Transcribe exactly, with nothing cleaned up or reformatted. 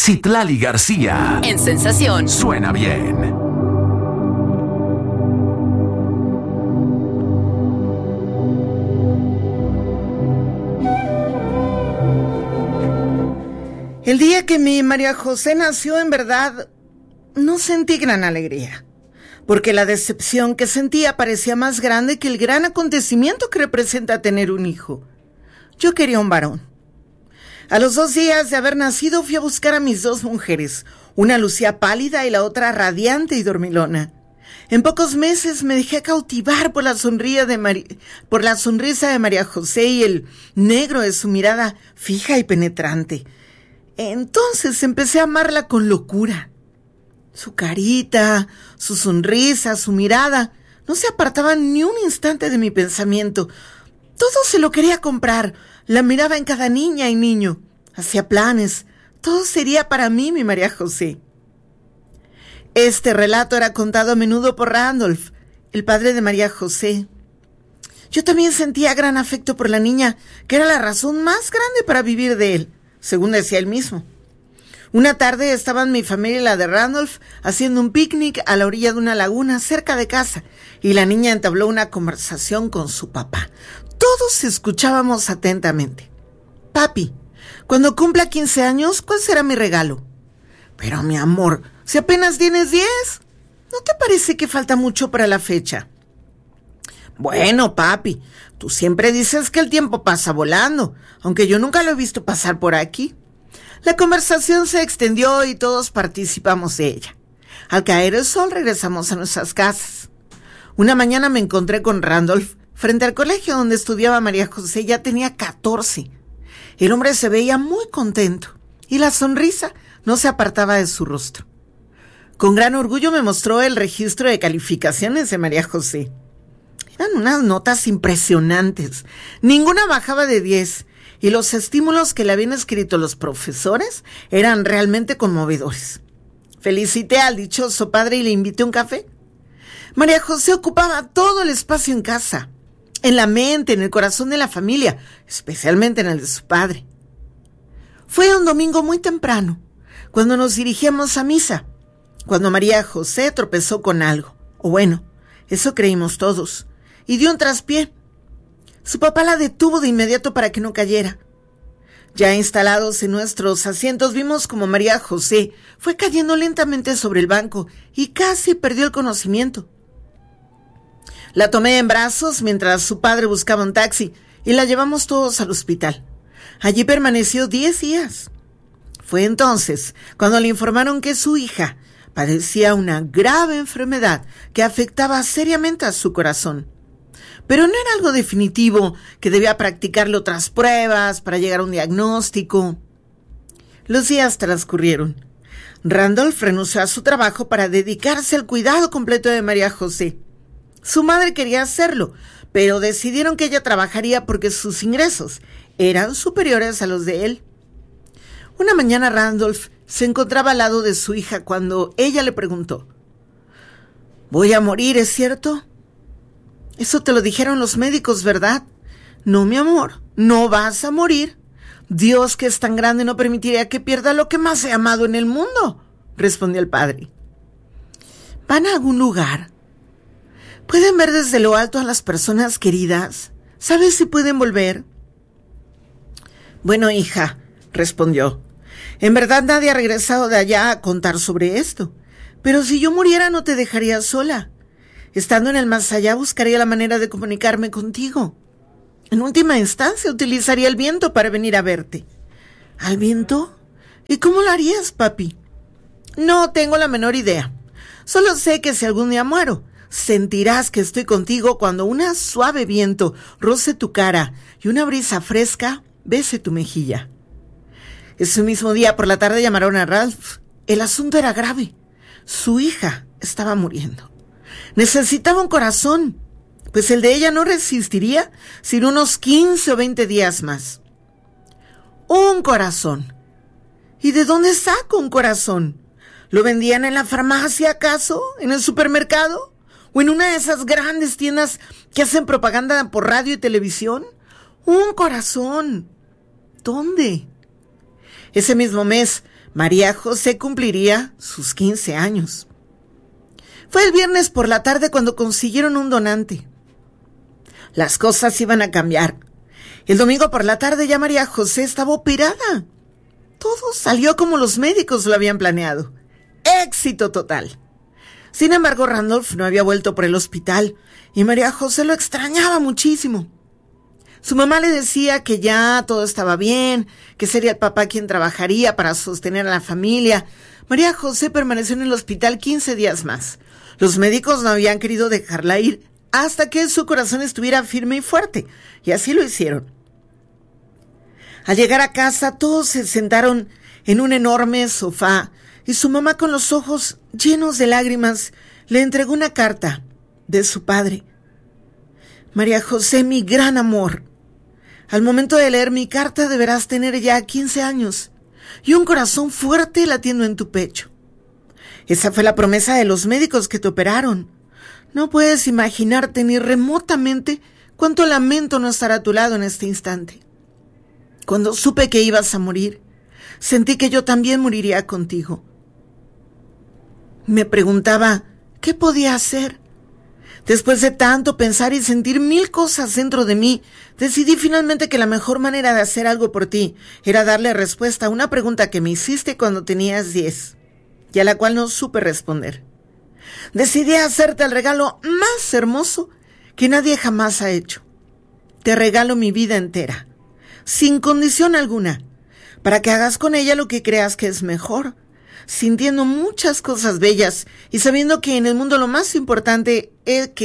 Citlali García. En Sensación. Suena bien. El día que mi María José nació, en verdad, no sentí gran alegría, porque la decepción que sentía parecía más grande que el gran acontecimiento que representa tener un hijo. Yo quería un varón. A los dos días de haber nacido fui a buscar a mis dos mujeres. Una lucía pálida y la otra radiante y dormilona. En pocos meses me dejé cautivar por la, sonrisa de Mari- por la sonrisa de María José y el negro de su mirada fija y penetrante. Entonces empecé a amarla con locura. Su carita, su sonrisa, su mirada no se apartaban ni un instante de mi pensamiento. Todo se lo quería comprar. La miraba en cada niña y niño. Hacía planes. Todo sería para mí, mi María José. Este relato era contado a menudo por Randolph, el padre de María José. Yo también sentía gran afecto por la niña, que era la razón más grande para vivir de él, según decía él mismo. Una tarde estaban mi familia y la de Randolph haciendo un picnic a la orilla de una laguna cerca de casa, y la niña entabló una conversación con su papá. Todos escuchábamos atentamente. Papi, cuando cumpla quince años, ¿cuál será mi regalo? Pero mi amor, si apenas tienes diez, ¿no te parece que falta mucho para la fecha? Bueno, papi, tú siempre dices que el tiempo pasa volando, aunque yo nunca lo he visto pasar por aquí. La conversación se extendió y todos participamos de ella. Al caer el sol regresamos a nuestras casas. Una mañana me encontré con Randolph frente al colegio donde estudiaba María José. Ya tenía catorce. El hombre se veía muy contento y la sonrisa no se apartaba de su rostro. Con gran orgullo me mostró el registro de calificaciones de María José. Eran unas notas impresionantes. Ninguna bajaba de diez. Y los estímulos que le habían escrito los profesores eran realmente conmovedores. Felicité al dichoso padre y le invité a un café. María José ocupaba todo el espacio en casa, en la mente, en el corazón de la familia, especialmente en el de su padre. Fue un domingo muy temprano, cuando nos dirigíamos a misa, cuando María José tropezó con algo, o bueno, eso creímos todos, y dio un traspié. Su papá la detuvo de inmediato para que no cayera. Ya instalados en nuestros asientos, vimos como María José fue cayendo lentamente sobre el banco y casi perdió el conocimiento. La tomé en brazos mientras su padre buscaba un taxi y la llevamos todos al hospital. Allí permaneció diez días. Fue entonces cuando le informaron que su hija padecía una grave enfermedad que afectaba seriamente a su corazón. Pero no era algo definitivo, que debía practicarle otras pruebas para llegar a un diagnóstico. Los días transcurrieron. Randolph renunció a su trabajo para dedicarse al cuidado completo de María José. Su madre quería hacerlo, pero decidieron que ella trabajaría porque sus ingresos eran superiores a los de él. Una mañana Randolph se encontraba al lado de su hija cuando ella le preguntó: «Voy a morir, ¿es cierto?» «Eso te lo dijeron los médicos, ¿verdad?» «No, mi amor, no vas a morir. Dios, que es tan grande, no permitiría que pierda lo que más he amado en el mundo», respondió el padre. «¿Van a algún lugar? ¿Pueden ver desde lo alto a las personas queridas? ¿Sabes si pueden volver?» «Bueno, hija», respondió, «en verdad nadie ha regresado de allá a contar sobre esto. Pero si yo muriera no te dejaría sola. Estando en el más allá buscaría la manera de comunicarme contigo. En última instancia utilizaría el viento para venir a verte». «¿Al viento? ¿Y cómo lo harías, papi?» «No tengo la menor idea. Solo sé que si algún día muero, sentirás que estoy contigo cuando una suave viento roce tu cara y una brisa fresca bese tu mejilla». Ese mismo día por la tarde llamaron a Ralph. El asunto era grave. Su hija estaba muriendo. Necesitaba un corazón, pues el de ella no resistiría sin unos quince o veinte días más. Un corazón. ¿Y de dónde saco un corazón? ¿Lo vendían en la farmacia, acaso? ¿En el supermercado? ¿O en una de esas grandes tiendas que hacen propaganda por radio y televisión? Un corazón. ¿Dónde? Ese mismo mes, María José cumpliría sus quince años. Fue el viernes por la tarde cuando consiguieron un donante. Las cosas iban a cambiar. El domingo por la tarde ya María José estaba operada. Todo salió como los médicos lo habían planeado. ¡Éxito total! Sin embargo, Randolph no había vuelto por el hospital y María José lo extrañaba muchísimo. Su mamá le decía que ya todo estaba bien, que sería el papá quien trabajaría para sostener a la familia. María José permaneció en el hospital quince días más. Los médicos no habían querido dejarla ir hasta que su corazón estuviera firme y fuerte, y así lo hicieron. Al llegar a casa, todos se sentaron en un enorme sofá y su mamá, con los ojos llenos de lágrimas, le entregó una carta de su padre. María José, mi gran amor, al momento de leer mi carta deberás tener ya quince años y un corazón fuerte latiendo en tu pecho. Esa fue la promesa de los médicos que te operaron. No puedes imaginarte ni remotamente cuánto lamento no estar a tu lado en este instante. Cuando supe que ibas a morir, sentí que yo también moriría contigo. Me preguntaba, ¿qué podía hacer? Después de tanto pensar y sentir mil cosas dentro de mí, decidí finalmente que la mejor manera de hacer algo por ti era darle respuesta a una pregunta que me hiciste cuando tenías diez, y a la cual no supe responder. Decidí hacerte el regalo más hermoso que nadie jamás ha hecho. Te regalo mi vida entera, sin condición alguna, para que hagas con ella lo que creas que es mejor, sintiendo muchas cosas bellas y sabiendo que en el mundo lo más importante es que